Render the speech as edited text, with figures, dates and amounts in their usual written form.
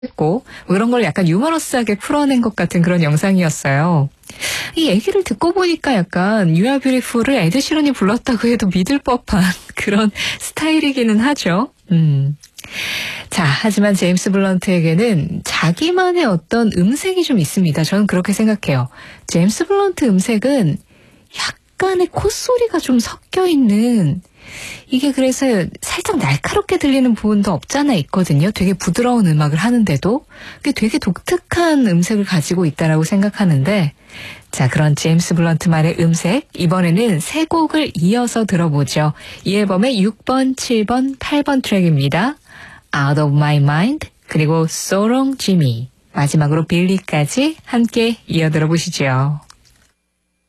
했고 뭐 이런 걸 약간 유머러스하게 풀어낸 것 같은 그런 영상이었어요. 이 얘기를 듣고 보니까 약간 You Are Beautiful을 에드 시런이 불렀다고 해도 믿을 법한 그런 스타일이기는 하죠. 자, 하지만 제임스 블런트에게는 자기만의 어떤 음색이 좀 있습니다. 저는 그렇게 생각해요. 제임스 블런트 음색은 약간의 콧소리가 좀 섞여 있는, 이게 그래서 살짝 날카롭게 들리는 부분도 없잖아 있거든요. 되게 부드러운 음악을 하는데도 그게 되게 독특한 음색을 가지고 있다라고 생각하는데, 자, 그런 제임스 블런트만의 음색, 이번에는 세 곡을 이어서 들어보죠. 이 앨범의 6번, 7번, 8번 트랙입니다. Out of My Mind, 그리고 So Long Jimmy, 마지막으로 빌리까지 함께 이어 들어보시죠.